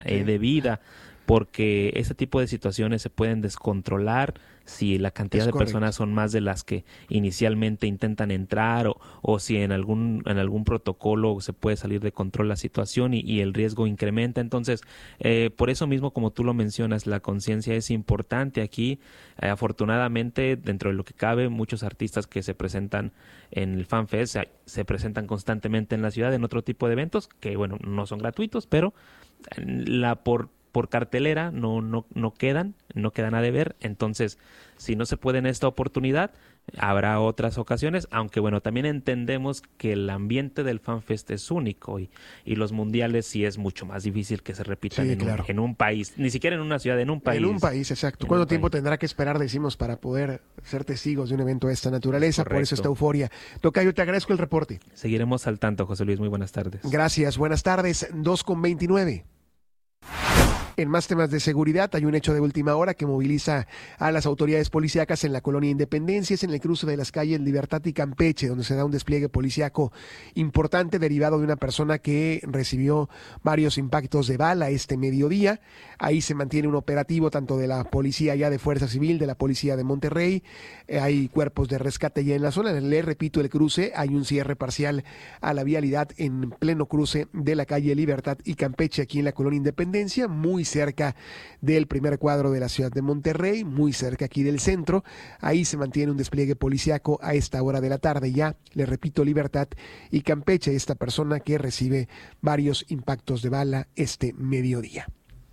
de vida, porque ese tipo de situaciones se pueden descontrolar si la cantidad de personas son más de las que inicialmente intentan entrar, o si en algún protocolo se puede salir de control la situación y el riesgo incrementa. Entonces, por eso mismo, como tú lo mencionas, la conciencia es importante aquí. Afortunadamente, dentro de lo que cabe, muchos artistas que se presentan en el FanFest se presentan constantemente en la ciudad en otro tipo de eventos que, bueno, no son gratuitos, pero por cartelera no quedan a deber. Entonces, si no se puede en esta oportunidad, habrá otras ocasiones, aunque bueno, también entendemos que el ambiente del FanFest es único y los mundiales sí es mucho más difícil que se repitan en un país, ni siquiera en una ciudad, en un país. En un país, exacto. ¿Cuánto tiempo tendrá que esperar, decimos, para poder ser testigos de un evento de esta naturaleza? Correcto. Por eso esta euforia. Tocayo, te agradezco el reporte. Seguiremos al tanto, José Luis. Muy buenas tardes. Gracias, buenas tardes. 2:29. En más temas de seguridad, hay un hecho de última hora que moviliza a las autoridades policíacas en la colonia Independencia, es en el cruce de las calles Libertad y Campeche, donde se da un despliegue policíaco importante derivado de una persona que recibió varios impactos de bala este mediodía. Ahí se mantiene un operativo tanto de la policía ya de Fuerza Civil, de la policía de Monterrey, hay cuerpos de rescate ya en la zona. Le repito, el cruce, hay un cierre parcial a la vialidad en pleno cruce de la calle Libertad y Campeche, aquí en la colonia Independencia, muy cerca del primer cuadro de la ciudad de Monterrey, muy cerca aquí del centro. Ahí se mantiene un despliegue policíaco a esta hora de la tarde ya, le repito, Libertad y Campeche, esta persona que recibe varios impactos de bala este mediodía.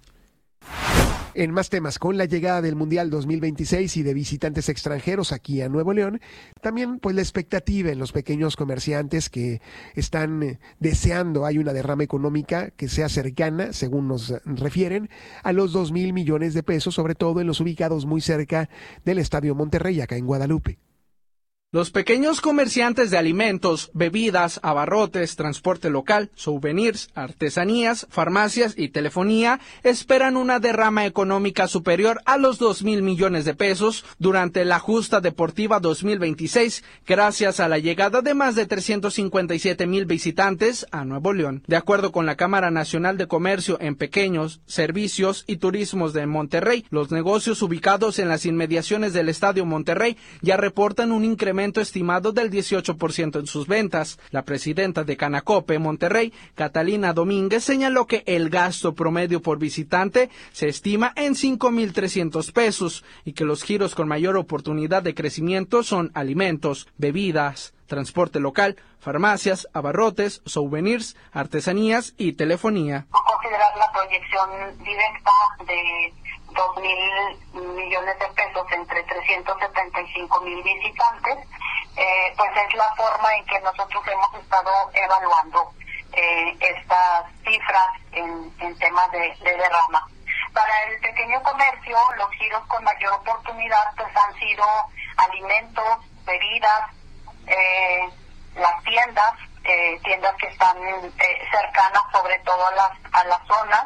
En más temas, con la llegada del Mundial 2026 y de visitantes extranjeros aquí a Nuevo León, también pues la expectativa en los pequeños comerciantes que están deseando, hay una derrama económica que sea cercana, según nos refieren, a los 2,000 millones de pesos, sobre todo en los ubicados muy cerca del Estadio Monterrey, acá en Guadalupe. Los pequeños comerciantes de alimentos, bebidas, abarrotes, transporte local, souvenirs, artesanías, farmacias y telefonía esperan una derrama económica superior a los 2,000 millones de pesos durante la justa deportiva 2026, gracias a la llegada de más de 357,000 visitantes a Nuevo León. De acuerdo con la Cámara Nacional de Comercio en Pequeños, Servicios y Turismos de Monterrey, los negocios ubicados en las inmediaciones del Estadio Monterrey ya reportan un incremento estimado del 18% en sus ventas. La presidenta de Canacope Monterrey, Catalina Domínguez, señaló que el gasto promedio por visitante se estima en 5,300 pesos y que los giros con mayor oportunidad de crecimiento son alimentos, bebidas, transporte local, farmacias, abarrotes, souvenirs, artesanías y telefonía. Considerar la proyección directa de 2,000 millones de pesos entre 375,000 visitantes, pues es la forma en que nosotros hemos estado evaluando estas cifras en temas de derrama. Para el pequeño comercio, los giros con mayor oportunidad pues han sido alimentos, bebidas, las tiendas que están cercanas sobre todo a las zonas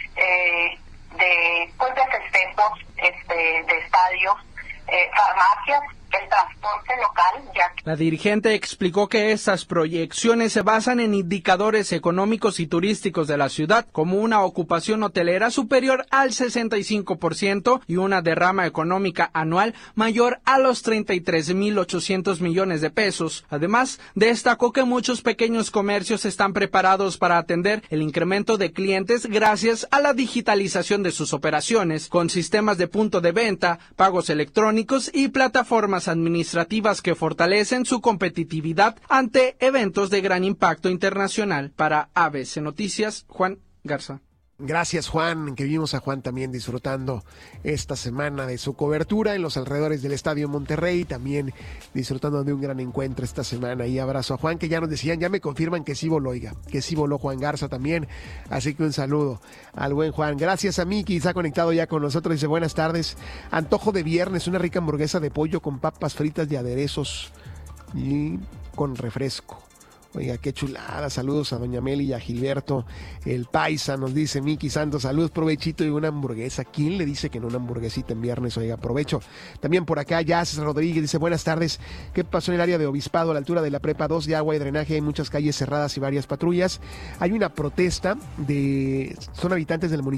de festejos, de estadios, farmacias, el transporte local. La dirigente explicó que estas proyecciones se basan en indicadores económicos y turísticos de la ciudad, como una ocupación hotelera superior al 65% y una derrama económica anual mayor a los 33,800 millones de pesos. Además, destacó que muchos pequeños comercios están preparados para atender el incremento de clientes gracias a la digitalización de sus operaciones, con sistemas de punto de venta, pagos electrónicos y plataformas administrativas que fortalecen su competitividad ante eventos de gran impacto internacional. Para ABC Noticias, Juan Garza. Gracias, Juan, que vimos a Juan también disfrutando esta semana de su cobertura en los alrededores del Estadio Monterrey, también disfrutando de un gran encuentro esta semana. Y abrazo a Juan, que ya nos decían, ya me confirman que sí voló, que sí voló Juan Garza también, así que un saludo al buen Juan. Gracias a Miki, está conectado ya con nosotros, dice buenas tardes. Antojo de viernes, una rica hamburguesa de pollo con papas fritas y aderezos y con refresco. Oiga, qué chulada. Saludos a doña Meli y a Gilberto. El paisa nos dice Miki Santos. Saludos, provechito y una hamburguesa. ¿Quién le dice que no una hamburguesita en viernes? Oiga, provecho. También por acá, Jazz Rodríguez dice, buenas tardes. ¿Qué pasó en el área de Obispado a la altura de la Prepa 2 de agua y drenaje? Hay muchas calles cerradas y varias patrullas. Hay una protesta son habitantes del municipio